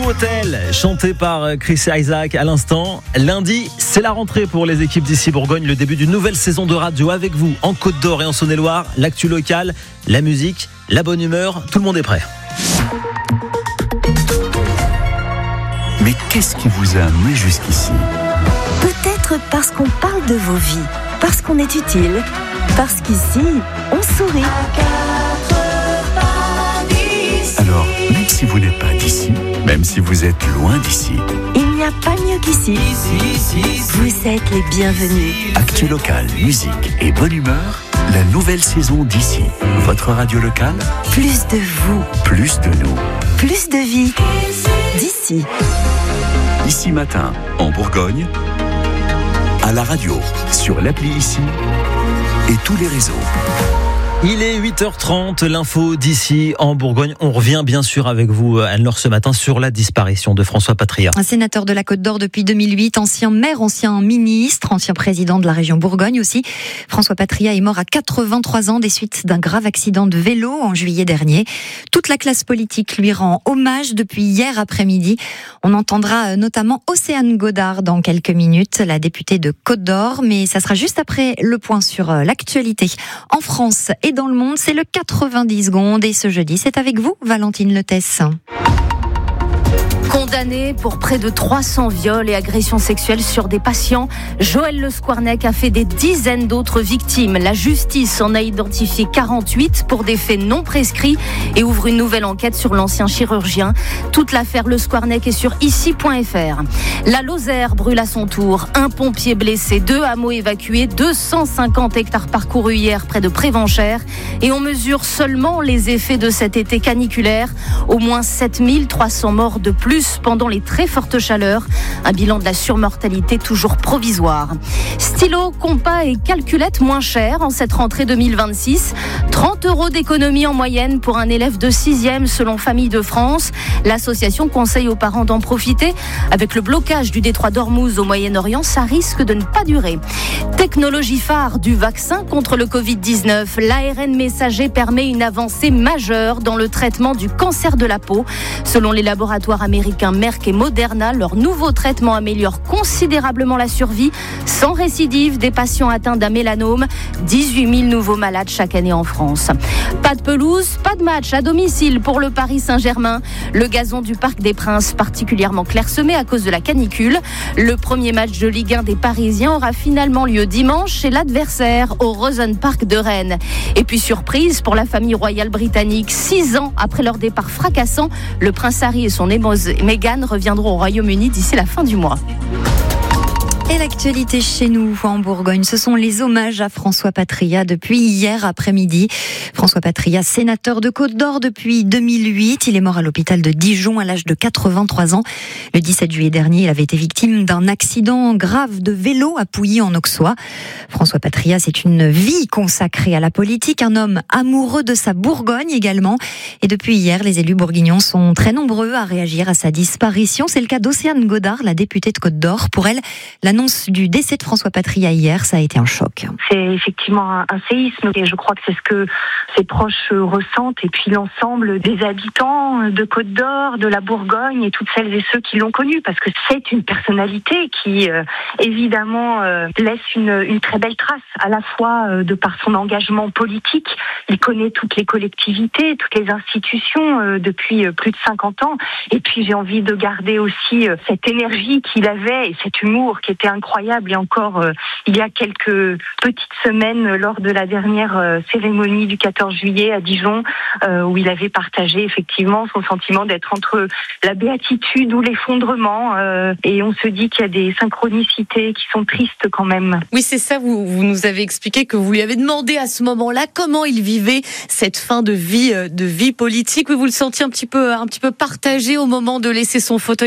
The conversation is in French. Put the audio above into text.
Motel, chanté par Chris Isaac à l'instant. Lundi, c'est la rentrée pour les équipes d'ici Bourgogne, le début d'une nouvelle saison de radio avec vous en Côte d'Or et en Saône-et-Loire. L'actu locale, la musique, la bonne humeur, tout le monde est prêt. Mais qu'est-ce qui vous a amené jusqu'ici ? Peut-être parce qu'on parle de vos vies, parce qu'on est utile, parce qu'ici, on sourit. Alors, même si vous n'êtes pas d'ici, même si vous êtes loin d'ici, Il n'y a pas mieux qu'ici. Vous êtes les bienvenus. actu locale, musique et bonne humeur, la nouvelle saison d'ici. Votre radio locale, Plus de vous, plus de nous. plus de vie. D'ici. Ici matin, en Bourgogne, à la radio, sur l'appli Ici et tous les réseaux. Il est 8h30, l'info d'ici en Bourgogne. On revient bien sûr avec vous, Anne-Laure, ce matin sur la disparition de François Patria. Un sénateur de la Côte d'Or depuis 2008, ancien maire, ancien ministre, ancien président de la région Bourgogne aussi. François Patria est mort à 83 ans des suites d'un grave accident de vélo en juillet dernier. Toute la classe politique lui rend hommage depuis hier après-midi. On entendra notamment Océane Godard dans quelques minutes, la députée de Côte d'Or, mais ça sera juste après le point sur l'actualité. En France et dans le monde, c'est le 90 secondes et ce jeudi, c'est avec vous, Valentine Letesse. Condamné pour près de 300 viols et agressions sexuelles sur des patients, Joël Le Squarnec a fait des dizaines d'autres victimes. La justice en a identifié 48 pour des faits non prescrits et ouvre une nouvelle enquête sur l'ancien chirurgien. Toute l'affaire Le Squarnec est sur ici.fr. La Lozère brûle à son tour. Un pompier blessé, 2 hameaux évacués, 250 hectares parcourus hier près de Prévenchères. Et on mesure seulement les effets de cet été caniculaire. Au moins 7300 morts de plus pendant les très fortes chaleurs. Un bilan de la surmortalité toujours provisoire. Stylo, compas et calculette moins cher en cette rentrée 2026. 30 € d'économie en moyenne pour un élève de 6e selon Famille de France. L'association conseille aux parents d'en profiter. Avec le blocage du détroit d'Ormuz au Moyen-Orient, ça risque de ne pas durer. Technologie phare du vaccin contre le Covid-19. L'ARN messager permet une avancée majeure dans le traitement du cancer de la peau. Selon les laboratoires américains Merck et Moderna, leur nouveau traitement améliore considérablement la survie sans récidive des patients atteints d'un mélanome. 18 000 nouveaux malades chaque année en France. Pas de pelouse, pas de match à domicile pour le Paris Saint-Germain. Le gazon du Parc des Princes particulièrement clairsemé à cause de la canicule. Le premier match de Ligue 1 des Parisiens aura finalement lieu dimanche chez l'adversaire au Rosenpark de Rennes. Et puis surprise pour la famille royale britannique, 6 ans après leur départ fracassant, le prince Harry et son épouse Meghan reviendront au Royaume-Uni d'ici la fin du mois. Et l'actualité chez nous, en Bourgogne, ce sont les hommages à François Patria depuis hier après-midi. François Patria, sénateur de Côte d'Or depuis 2008. Il est mort à l'hôpital de Dijon à l'âge de 83 ans. Le 17 juillet dernier, il avait été victime d'un accident grave de vélo à Pouilly en Auxois. François Patria, c'est une vie consacrée à la politique, un homme amoureux de sa Bourgogne également. Et depuis hier, les élus bourguignons sont très nombreux à réagir à sa disparition. C'est le cas d'Océane Godard, la députée de Côte d'Or. Pour elle, l'annonce du décès de François Patria hier, ça a été un choc. C'est effectivement un séisme et je crois que c'est ce que ses proches ressentent et puis l'ensemble des habitants de Côte d'Or, de la Bourgogne et toutes celles et ceux qui l'ont connu parce que c'est une personnalité qui évidemment laisse une très belle trace à la fois de par son engagement politique. Il connaît toutes les collectivités, toutes les institutions depuis plus de 50 ans et puis j'ai envie de garder aussi cette énergie qu'il avait et cet humour qui était incroyable et encore il y a quelques petites semaines lors de la dernière cérémonie du 14 juillet à Dijon où il avait partagé effectivement son sentiment d'être entre la béatitude ou l'effondrement et on se dit qu'il y a des synchronicités qui sont tristes quand même. Oui, c'est ça, vous nous avez expliqué que vous lui avez demandé à ce moment-là comment il vivait cette fin de vie politique. Oui, vous le sentiez un petit peu partagé au moment de laisser son fauteuil